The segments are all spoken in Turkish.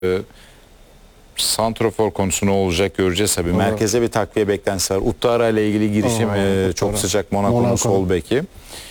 Santrofor konusu ne olacak göreceğiz tabii. Merkeze bir takviye beklentisi var. Uttara ile ilgili girişim çok sıcak, Monaco'nun sol beki.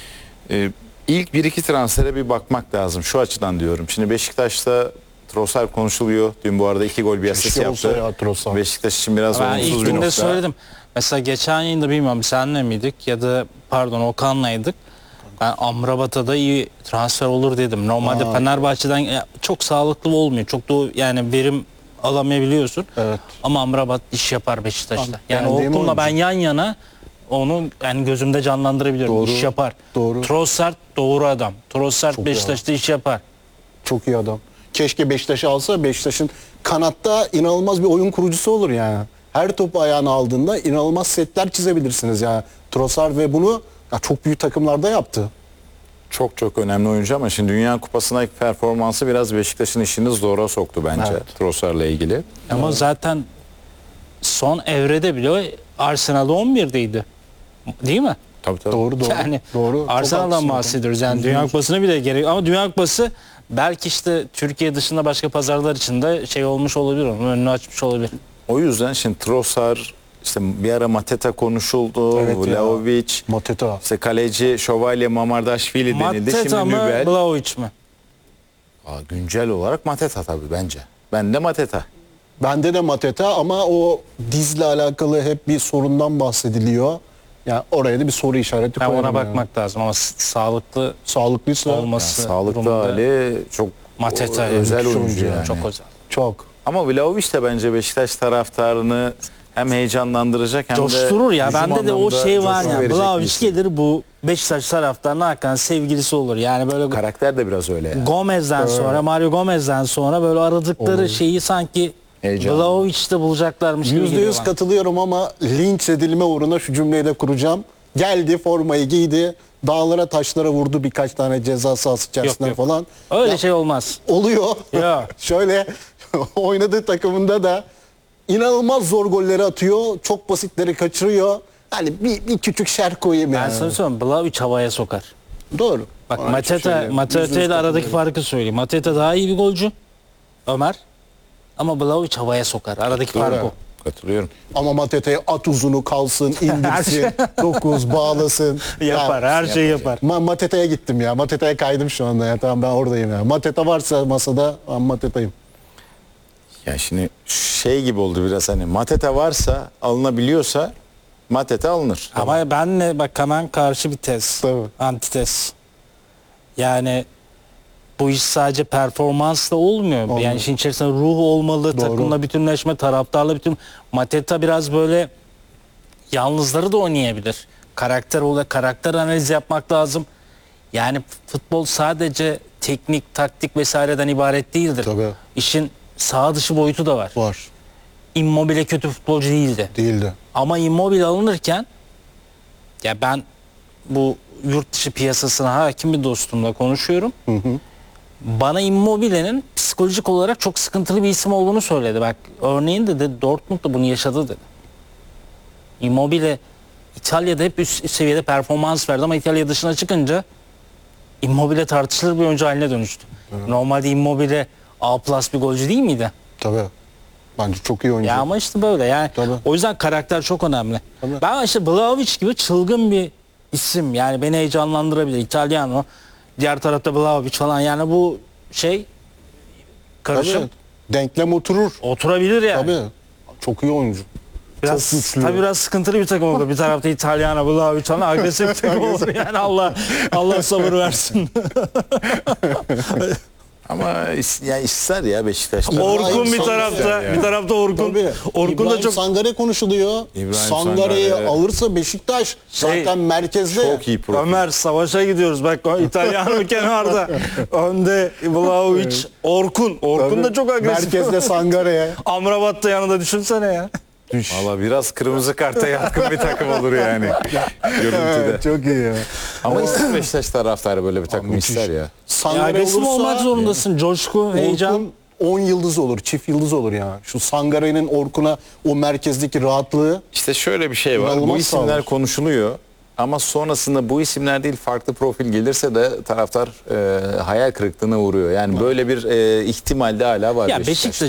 İlk 1-2 transfere bir bakmak lazım. Şu açıdan diyorum. Şimdi Beşiktaş'ta Trossard konuşuluyor. Dün bu arada 2 gol bir asist yaptı. Beşiktaş için biraz ben olumsuz ilk bir günde nokta. söyledim. Mesela geçen yayında bilmiyorum senle miydik ya da pardon Okan'laydık. Ben Amrabat'a da iyi transfer olur dedim. Normalde Fenerbahçe'den çok sağlıklı olmuyor. Çok da yani verim alamayabiliyorsun. Evet. Ama Amrabat iş yapar Beşiktaş'ta. Yani beğendiğim Orkun'la ben oyuncu. yan yana onu yani gözümde canlandırabiliyorum. Doğru, İş yapar. doğru. Trossard doğru adam. Trossard Çok iyi Beşiktaş'ta iş yapar. Çok iyi adam. Keşke Beşiktaş'ı alsa. Beşiktaş'ın kanatta inanılmaz bir oyun kurucusu olur yani. Her topu ayağına aldığında inanılmaz setler çizebilirsiniz yani. Trossard ve bunu çok büyük takımlarda yaptı. Çok önemli oyuncu ama şimdi Dünya Kupası'na ilk performansı biraz Beşiktaş'ın işini zora soktu bence. Evet. Trossard'la ilgili. Ama zaten son evrede bile Arsenal'da 11'deydi. Değil mi? Tabii. Doğru. Yani Doğru. Çok Arsenal'dan haklısın. bahsediyoruz. Yani Dünya Kupası'na bile gerek ama Dünya Kupası belki işte Türkiye dışında başka pazarlar için de şey olmuş olabilir. Onun önünü açmış olabilir. O yüzden şimdi Trossard, işte bir ara Mateta konuşuldu, Evet ya. Vlahovic, Mateta. işte kaleci Şövalye, Mamardashvili denildi. Mateta Şimdi mı Nübel. Vlahovic mi? Güncel olarak Mateta tabii bence. Ben de Mateta. Bende de Mateta ama o dizle alakalı hep bir sorundan bahsediliyor. Yani oraya da bir soru işareti Ben koyarım. ona yani. bakmak lazım ama sağlıklı Sağlıklıysa olması Sağlıklı durumunda hali çok Mateta özel müthiş oyuncu oyuncu yani. çok özel. çok. Ama Vlahovic de bence Beşiktaş taraftarını hem heyecanlandıracak hem de Coşturur ya. hücum Bende de o anlamında şey var coşku ya. verecek bir Vlahovic isim. gelir bu Beşiktaş taraftarına hakikaten sevgilisi olur. Yani böyle Karakter de biraz öyle yani. Gomez'den sonra Mario Gomez'den sonra böyle aradıkları şeyi sanki Heyecan. Vlahovic'te bulacaklarmış gibi geliyor %100 bana. katılıyorum ama linç edilme uğruna şu cümleyi de kuracağım. Geldi, formayı giydi, dağlara taşlara vurdu birkaç tane ceza sahası içerisinden Yok. falan. Öyle Ya, şey olmaz. oluyor. Ya. Şöyle oynadığı takımında da inanılmaz zor golleri atıyor. Çok basitleri kaçırıyor. Yani bir küçük şer koyayım Ben yani. sana söyleyeyim Vlahovic havaya sokar. Doğru. Bak Ona hiçbir şey diyemem. Mateta %100 ile aradaki katılıyorum. farkı söyleyeyim. Mateta daha iyi bir golcü. Ömer. Ama Vlahovic havaya sokar. Aradaki fark o. Katılıyorum. Ama Mateta'ya at uzunu kalsın, indirsin, 9 bağlasın. Yapar. Ya, Her şeyi yapar. Mateta'ya gittim ya. Mateta'ya kaydım şu anda ya. Tamam ben oradayım ya. Mateta varsa masada ben Mateta'yım. Ya şimdi şey gibi oldu biraz, hani Mateta varsa, alınabiliyorsa Mateta alınır. Ama benle bak hemen karşı bir tez. Tabii. Antites. Yani bu iş sadece performansla olmuyor. Olmuyor. Yani işin içerisinde ruh olmalı, Doğru. takımla bütünleşme, taraftarla bütün. Mateta biraz böyle yalnızları da oynayabilir. Karakter analizi yapmak lazım. Yani futbol sadece teknik, taktik vesaireden ibaret değildir. Tabii. İşin sağ dışı boyutu da var. Var. Immobile kötü futbolcu değildi. Değildi. Ama Immobile alınırken ya ben bu yurt dışı piyasasına hakim bir dostumla konuşuyorum. Bana Immobile'nin psikolojik olarak çok sıkıntılı bir isim olduğunu söyledi. Bak örneğin dedi Dortmund da bunu yaşadı dedi. Immobile İtalya'da hep üst seviyede performans verdi ama İtalya dışına çıkınca Immobile tartışılır bir oyuncu haline dönüştü. Normalde Immobile A+ bir golcü değil miydi? Tabii. Bence çok iyi oyuncu. Ya ama işte böyle yani. Tabii. O yüzden karakter çok önemli. Tabii. Ben işte Vlahovic gibi çılgın bir isim yani beni heyecanlandırabilir. İtalyan, diğer tarafta Vlahovic falan yani bu şey karışım Tabii. Denklem oturur. oturabilir yani. Tabii. Çok iyi oyuncu. Biraz, çok güçlü. tabii biraz sıkıntılı bir takım olur. Bir tarafta İtalyan, Vlahovic falan agresif bir takım olur. Yani Allah sabır versin. Ama yani ister ya Beşiktaş'ta. Orkun bir Sangare tarafta, yani. bir tarafta Orkun. Tabii. Orkun da İbrahim çok Sangare konuşuluyor. İbrahim Sangare'yi Sangare. alırsa Beşiktaş zaten merkezde. Çok iyi profil. Ömer savaşa gidiyoruz. Bak o İtalyan kenarda. Önde Vlahovic, Orkun. Orkun Tabii. da çok agresif. Merkezde Sangare'ye. Amrabat da yanında düşünsene ya. Valla biraz kırmızı karta yatkın bir takım olur yani. Görüntüde. Evet, çok iyi ya. Ama ister Beşiktaş taraftarı böyle bir takım müthiş. ister ya. Ya Sangare agresif olursa olmak zorundasın. Coşku, heyecan. Orkun 10 yıldız olur, çift yıldız olur ya. Şu Sangare'nin Orkun'a o merkezdeki rahatlığı İşte şöyle bir şey var. Bu İnanılmaz isimler sağlar. konuşuluyor. Ama sonrasında bu isimler değil farklı profil gelirse de taraftar hayal kırıklığına uğruyor. Yani böyle bir ihtimal de hala var Ya Beşiktaş'ta.